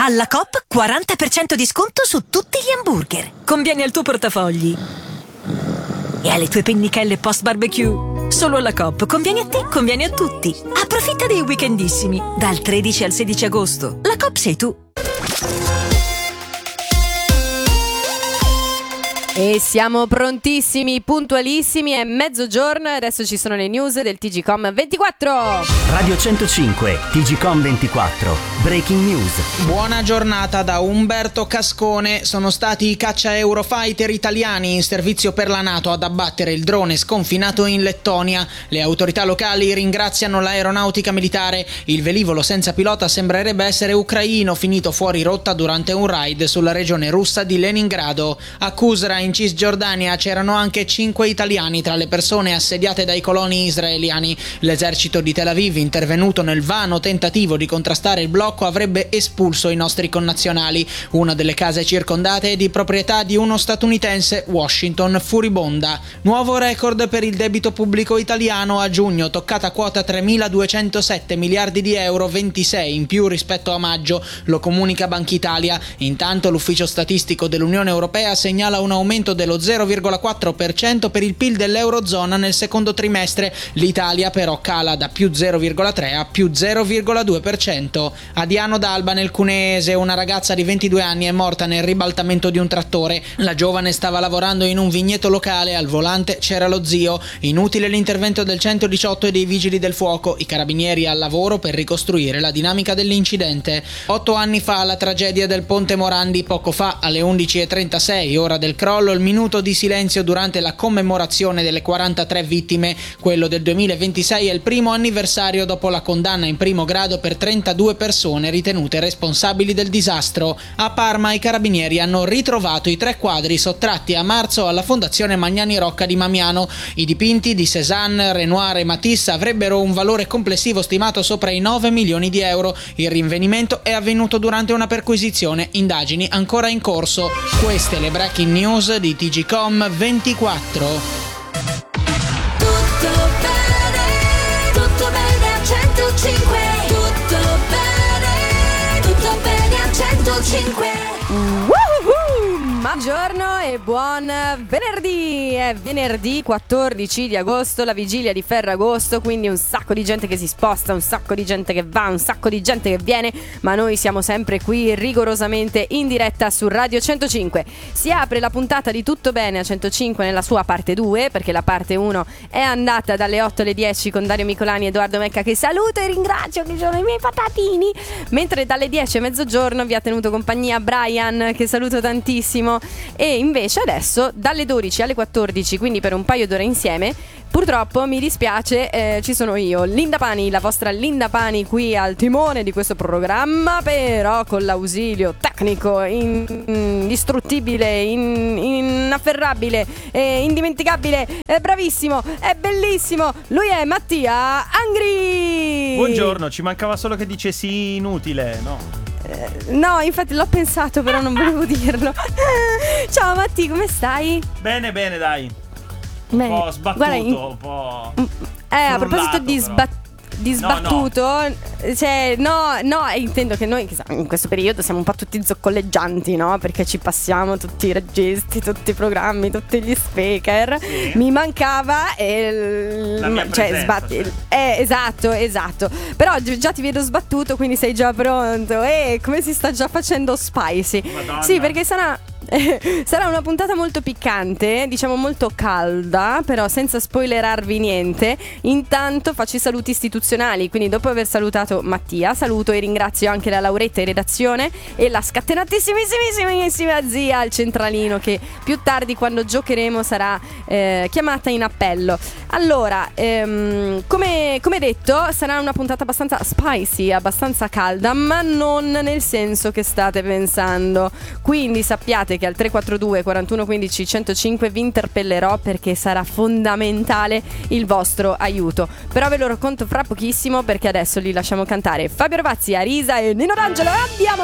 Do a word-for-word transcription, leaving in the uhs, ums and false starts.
Alla Coop quaranta per cento di sconto su tutti gli hamburger. Conviene al tuo portafogli e alle tue pennichelle post barbecue. Solo alla Coop conviene a te, conviene a tutti. Approfitta dei weekendissimi dal tredici al sedici agosto. La Coop sei tu. E siamo prontissimi, puntualissimi, è mezzogiorno e adesso ci sono le news del T G Com ventiquattro. Radio centocinque, T G Com ventiquattro, Breaking News. Buona giornata da Umberto Cascone. Sono stati i caccia Eurofighter italiani in servizio per la NATO ad abbattere il drone sconfinato in Lettonia. Le autorità locali ringraziano l'aeronautica militare. Il velivolo senza pilota sembrerebbe essere ucraino, finito fuori rotta durante un raid sulla regione russa di Leningrado. A Qusra, in Cisgiordania, c'erano anche cinque italiani tra le persone assediate dai coloni israeliani. L'esercito di Tel Aviv, intervenuto nel vano tentativo di contrastare il blocco, avrebbe espulso i nostri connazionali. Una delle case circondate è di proprietà di uno statunitense, Washington furibonda. Nuovo record per il debito pubblico italiano a giugno, toccata quota tremiladuecentosette miliardi di euro, ventisei in più rispetto a maggio, lo comunica Banca Italia. Intanto l'ufficio statistico dell'Unione Europea segnala un aumento dello zero virgola quattro per cento per il P I L dell'Eurozona nel secondo trimestre. L'Italia però cala da più zero virgola tre a più zero virgola due per cento. A Diano d'Alba, nel Cuneese, una ragazza di ventidue anni è morta nel ribaltamento di un trattore. La giovane stava lavorando in un vigneto locale, al volante c'era lo zio. Inutile l'intervento del centodiciotto e dei vigili del fuoco, i carabinieri al lavoro per ricostruire la dinamica dell'incidente. Otto anni fa la tragedia del Ponte Morandi, poco fa alle undici e trentasei, ora del crollo, il minuto di silenzio durante la commemorazione delle quarantatré vittime. Quello del duemilaventisei è il primo anniversario dopo la condanna in primo grado per trentadue persone ritenute responsabili del disastro. A Parma i carabinieri hanno ritrovato i tre quadri sottratti a marzo alla Fondazione Magnani Rocca di Mamiano. I dipinti di Cézanne, Renoir e Matisse avrebbero un valore complessivo stimato sopra i nove milioni di euro. Il rinvenimento è avvenuto durante una perquisizione, indagini ancora in corso. Queste le breaking news di T G Com ventiquattro. Tutto bene, tutto bene a centocinque. Tutto bene, tutto bene a centocinque. Buongiorno e buon venerdì. È venerdì quattordici di agosto, la vigilia di Ferragosto, quindi un sacco di gente che si sposta, un sacco di gente che va, un sacco di gente che viene, ma noi siamo sempre qui rigorosamente in diretta su Radio centocinque. Si apre la puntata di Tutto Bene a centocinque nella sua parte due, perché la parte uno è andata dalle otto alle dieci con Dario Micolani e Edoardo Mecca, che saluto e ringrazio, che sono i miei patatini, mentre dalle dieci a mezzogiorno vi ha tenuto compagnia Brian, che saluto tantissimo. E invece adesso dalle dodici alle quattordici, quindi per un paio d'ore insieme, purtroppo mi dispiace, eh, ci sono io, Linda Pani, la vostra Linda Pani, qui al timone di questo programma, però con l'ausilio tecnico in- indistruttibile, in- inafferrabile, eh, indimenticabile, è bravissimo, è bellissimo, lui è Mattia Angri. Buongiorno, ci mancava solo che dicessi inutile, no? No, infatti l'ho pensato, però non volevo dirlo. Ciao Matti, come stai? Bene, bene, dai. Un Bene. po' sbattuto, Guarda, in- un po'. Eh, a proposito di, frullato, sbat- di No, sbattuto, cioè, no, no, intendo che noi che sa- in questo periodo siamo un po' tutti zoccoleggianti, no? Perché ci passiamo tutti i registi, tutti i programmi, tutti gli speaker. Sì. Mi mancava e La mia cioè, presenza, sbatti- cioè. eh, esatto, esatto. Però gi- già ti vedo sbattuto, quindi sei già pronto. E come si sta già facendo spicy. Madonna. Sì, perché sarà sarà una puntata molto piccante, diciamo molto calda, però senza spoilerarvi niente. Intanto faccio i saluti istituzionali, quindi dopo aver salutato Mattia, saluto e ringrazio anche la Lauretta in redazione e la scatenatissimissima zia al centralino, che più tardi, quando giocheremo, sarà eh, chiamata in appello. Allora, ehm, come, come detto, sarà una puntata abbastanza spicy, abbastanza calda, ma non nel senso che state pensando. Quindi sappiate che al tre quattro due quarantuno quindici centocinque vi interpellerò, perché sarà fondamentale il vostro aiuto. Però ve lo racconto fra pochissimo, perché adesso li lasciamo cantare Fabio Rovazzi, Arisa e Nino D'Angelo. Andiamo!